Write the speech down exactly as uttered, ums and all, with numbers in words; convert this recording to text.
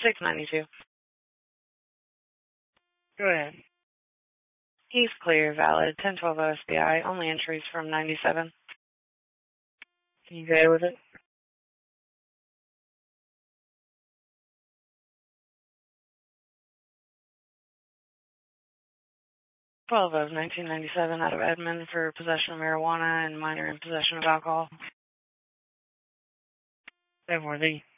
six ninety-two. Go ahead. He's clear, valid, ten twelve O S B I, only entries from ninety-seven. You okay with it? twelve of nineteen ninety-seven out of Edmond for possession of marijuana and minor in possession of alcohol. seven four Z.